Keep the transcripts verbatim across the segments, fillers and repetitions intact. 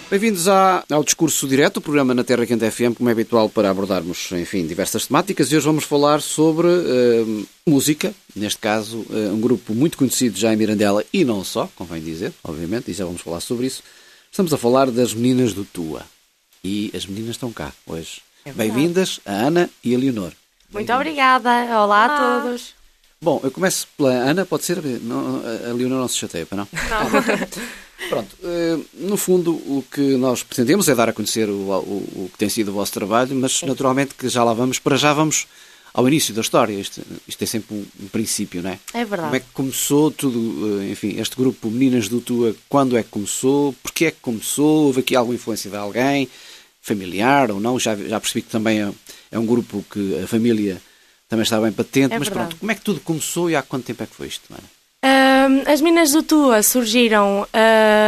Bem-vindos à, ao Discurso Direto, o programa na Terra Quente F M, como é habitual para abordarmos, enfim, diversas temáticas. E hoje vamos falar sobre uh, música, neste caso uh, um grupo muito conhecido já em Mirandela e não só, convém dizer, obviamente, e já vamos falar sobre isso. Estamos a falar das meninas do Tua. E as meninas estão cá hoje. É Bem-vindas a Ana e a Leonor. Muito obrigada. Olá, Olá a todos. Bom, eu começo pela Ana, pode ser? Não, a Leonor não se chateia, para não? Não. Pronto, no fundo o que nós pretendemos é dar a conhecer o, o, o que tem sido o vosso trabalho, mas naturalmente que já lá vamos, para já vamos ao início da história. Isto, isto é sempre um, um princípio, não é? É verdade. Como é que começou tudo, enfim, este grupo Meninas do Tua, quando é que começou, porquê é que começou, houve aqui alguma influência de alguém, familiar ou não? Já, já percebi que também é, é um grupo que a família também está bem patente, é mas verdade. Pronto, como é que tudo começou e há quanto tempo é que foi isto, Ana? Uh, as Meninas do Tua surgiram uh,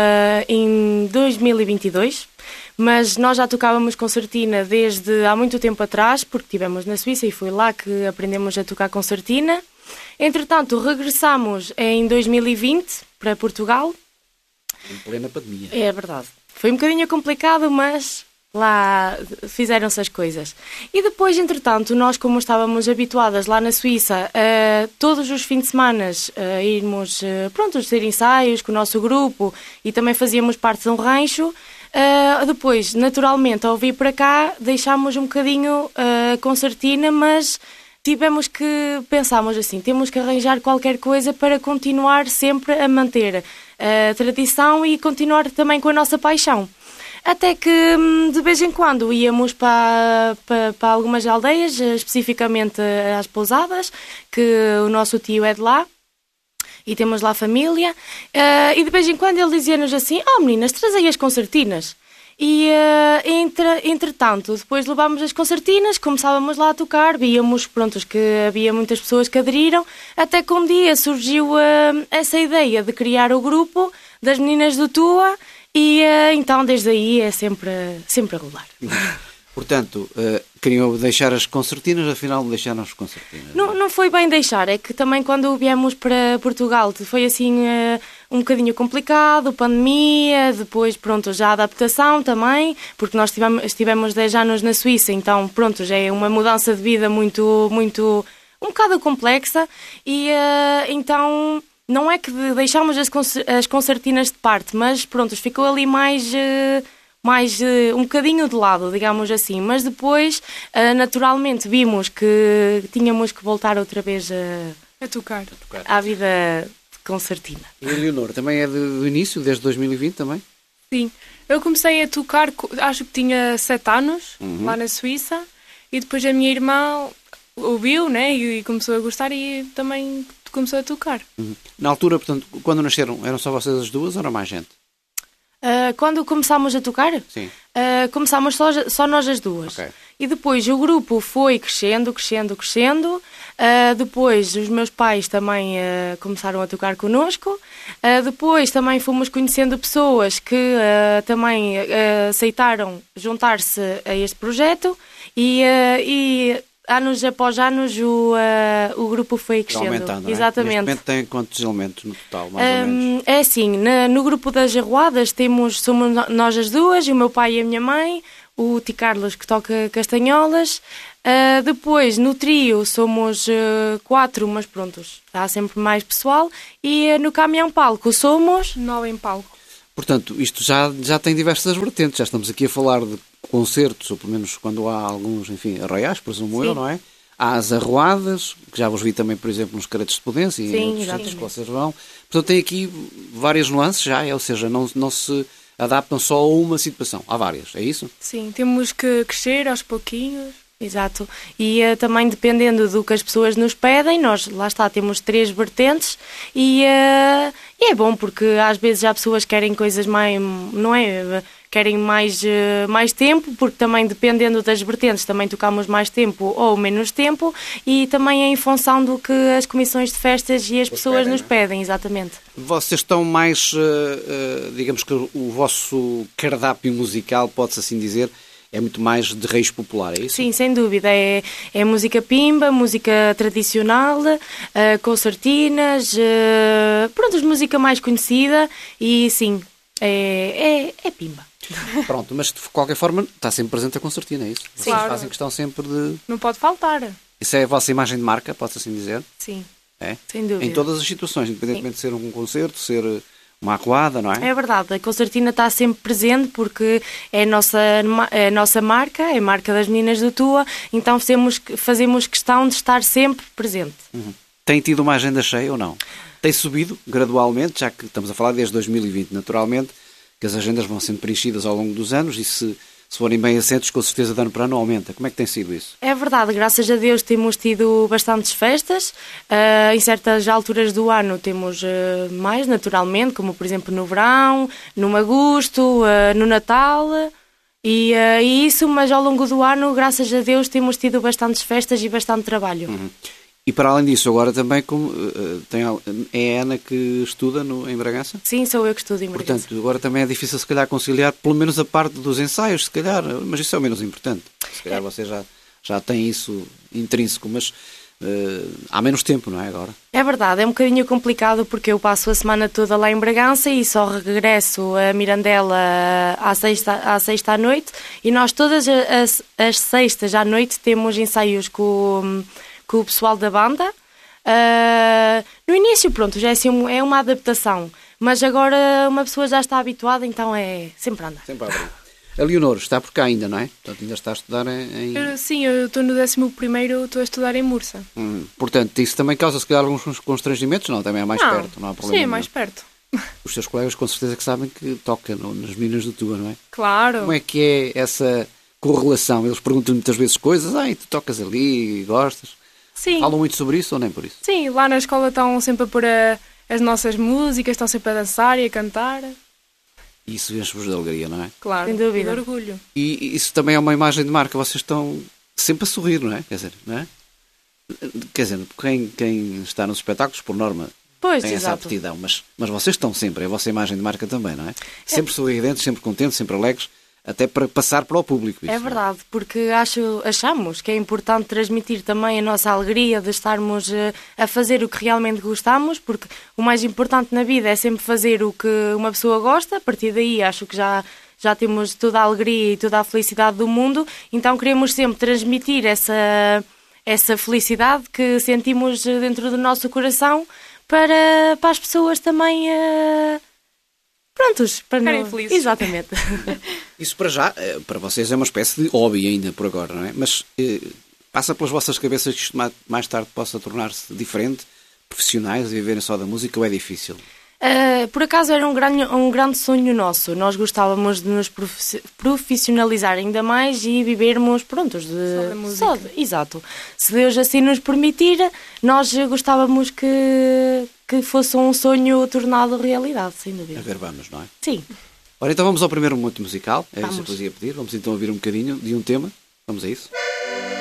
em dois mil e vinte e dois, mas nós já tocávamos concertina desde há muito tempo atrás, porque estivemos na Suíça e foi lá que aprendemos a tocar concertina. Entretanto, regressamos em dois mil e vinte para Portugal. Em plena pandemia. É verdade. Foi um bocadinho complicado, mas lá fizeram-se as coisas. E depois, entretanto, nós, como estávamos habituadas lá na Suíça, uh, todos os fins de semana uh, irmos, uh, pronto, ter ensaios com o nosso grupo e também fazíamos parte de um rancho. Uh, depois, naturalmente, ao vir para cá, deixámos um bocadinho a uh, concertina, mas tivemos que, pensámos assim, temos que arranjar qualquer coisa para continuar sempre a manter a tradição e continuar também com a nossa paixão. Até que, de vez em quando, íamos para, para, para algumas aldeias, especificamente às pousadas, que o nosso tio é de lá, e temos lá família, e de vez em quando ele dizia-nos assim: oh meninas, trazei as concertinas. E, entre, entretanto, depois levámos as concertinas, começávamos lá a tocar, víamos, prontos, que havia muitas pessoas que aderiram, até que um dia surgiu essa ideia de criar o grupo das Meninas do Tua. E então, desde aí, é sempre, sempre a rolar. Portanto, uh, queriam deixar as concertinas, afinal deixaram as concertinas. Não, não foi bem deixar, é que também quando viemos para Portugal foi assim uh, um bocadinho complicado, pandemia, depois pronto, já a adaptação também, porque nós estivemos, estivemos dez anos na Suíça, então pronto, já é uma mudança de vida muito, muito, um bocado complexa e uh, então... Não é que deixámos as, as concertinas de parte, mas pronto, ficou ali mais, mais um bocadinho de lado, digamos assim. Mas depois, naturalmente, vimos que tínhamos que voltar outra vez a, a, tocar. a tocar à vida de concertina. E a Leonor, também é do início, desde dois mil e vinte também? Sim, eu comecei a tocar, acho que tinha sete anos, uhum. lá na Suíça, e depois a minha irmã ouviu, né, e começou a gostar e também começou a tocar. Uhum. Na altura, portanto, quando nasceram, eram só vocês as duas ou era mais gente? Uh, quando começámos a tocar, Sim. Uh, começámos só, só nós as duas. Okay. E depois o grupo foi crescendo, crescendo, crescendo. Uh, depois os meus pais também uh, começaram a tocar connosco. Uh, depois também fomos conhecendo pessoas que uh, também uh, aceitaram juntar-se a este projeto. E... Uh, e anos após anos o, uh, o grupo foi crescendo. Aumentando, não é? Exatamente. Neste momento tem quantos elementos no total, mais um, ou menos? É assim, na, no grupo das arruadas temos, somos nós as duas, o meu pai e a minha mãe, o Ti Carlos que toca castanholas. Uh, depois no trio somos uh, quatro, mas prontos, há sempre mais pessoal. E uh, no caminhão palco somos... Nove em palco. Portanto, isto já, já tem diversas vertentes. Já estamos aqui a falar de concertos, ou pelo menos quando há alguns, enfim, arraiais, presumo eu, não é? Há as arruadas, que já vos vi também, por exemplo, nos Caretos de Podência e em outros sítios que vocês vão. Portanto, tem aqui várias nuances já, ou seja, não, não se adaptam só a uma situação. Há várias, é isso? Sim, temos que crescer aos pouquinhos. Exato. E uh, também dependendo do que as pessoas nos pedem, nós, lá está, temos três vertentes e, uh, e é bom porque às vezes há pessoas que querem coisas mais, não é, querem mais, uh, mais tempo, porque também dependendo das vertentes também tocamos mais tempo ou menos tempo e também é em função do que as comissões de festas e as pessoas pedem, nos pedem, exatamente. Vocês estão mais, uh, uh, digamos que o vosso cardápio musical, pode-se assim dizer, é muito mais de raiz popular, é isso? Sim, sem dúvida. É, é música pimba, música tradicional, uh, concertinas, uh, pronto, música mais conhecida e sim, é, é, é pimba. Pronto, mas de qualquer forma está sempre presente a concertina, é isso? Vocês Claro. fazem questão sempre de... Não pode faltar. Isso é a vossa imagem de marca, pode-se assim dizer? Sim. É? Sem dúvida. Em todas as situações, independentemente de ser um concerto, ser uma arruada, não é? É verdade, a concertina está sempre presente porque é a nossa, é a nossa marca, é a marca das meninas do Tua, então fazemos, fazemos questão de estar sempre presente. Uhum. Tem tido uma agenda cheia ou não? Tem subido gradualmente, já que estamos a falar desde dois mil e vinte, naturalmente, que as agendas vão sendo preenchidas ao longo dos anos e se, se forem bem assentos, com certeza de ano para ano aumenta. Como é que tem sido isso? É verdade, graças a Deus temos tido bastantes festas, uh, em certas alturas do ano temos uh, mais, naturalmente, como por exemplo no verão, no agosto, uh, no Natal, e, uh, e isso, mas ao longo do ano, graças a Deus, temos tido bastantes festas e bastante trabalho. Uhum. E para além disso, agora também como, uh, tem, é a Ana que estuda no, em Bragança? Sim, sou eu que estudo em Bragança. Portanto, agora também é difícil se calhar conciliar pelo menos a parte dos ensaios, se calhar, mas isso é o menos importante. Se calhar você já, já tem isso intrínseco, mas uh, há menos tempo, não é agora? É verdade, é um bocadinho complicado porque eu passo a semana toda lá em Bragança e só regresso a Mirandela à sexta, à sexta à noite e nós todas as, as sextas à noite temos ensaios com, com o pessoal da banda. Uh, no início, pronto, já é, assim, é uma adaptação, mas agora uma pessoa já está habituada, então é sempre a andar. Sempre a abrir. A Leonor está por cá ainda, não é? Portanto, ainda está a estudar em... Eu, sim, eu estou no décimo primeiro, estou a estudar em Mursa. Hum, portanto, isso também causa, se calhar, alguns constrangimentos? Não, também é mais não, perto, não há problema sim, é nenhum. mais perto. Os seus colegas com certeza que sabem que toca no, nas meninas do Tua, não é? Claro. Como é que é essa correlação? Eles perguntam muitas vezes coisas, ai, tu tocas ali, gostas? Sim. Falam muito sobre isso ou nem por isso? Sim, lá na escola estão sempre a pôr a, as nossas músicas, estão sempre a dançar e a cantar. E isso enche-vos de alegria, não é? Claro, Sem dúvida. e de orgulho. E isso também é uma imagem de marca, vocês estão sempre a sorrir, não é? Quer dizer, não é? Quer dizer, quem, quem está nos espetáculos, por norma, Pois, tem essa exato. aptidão, mas, mas vocês estão sempre, é a vossa imagem de marca também, não é? Sempre sorridentes, sempre contentes, sempre alegres, até para passar para o público. Isso, É verdade, porque acho, achamos que é importante transmitir também a nossa alegria de estarmos eh, a fazer o que realmente gostamos, porque o mais importante na vida é sempre fazer o que uma pessoa gosta, a partir daí acho que já, já temos toda a alegria e toda a felicidade do mundo, então queremos sempre transmitir essa, essa felicidade que sentimos dentro do nosso coração para, para as pessoas também... Uh, prontos, para Ficarem não... felizes. Exatamente. Isso para já, eh, para vocês é uma espécie de hobby ainda por agora, não é? Mas eh, passa pelas vossas cabeças que isto ma- mais tarde possa tornar-se diferente, profissionais, e viverem só da música, ou é difícil? Uh, por acaso era um grande, um grande sonho nosso. Nós gostávamos de nos profi- profissionalizar ainda mais e vivermos prontos de Só da música. só de- exato. Se Deus assim nos permitir, nós gostávamos que, que fosse um sonho tornado realidade, sem A dúvida. ver, vamos, não é? Sim. Ora, então vamos ao primeiro momento musical, é isso Vamos. que eu vos ia pedir, vamos então ouvir um bocadinho de um tema, vamos a isso?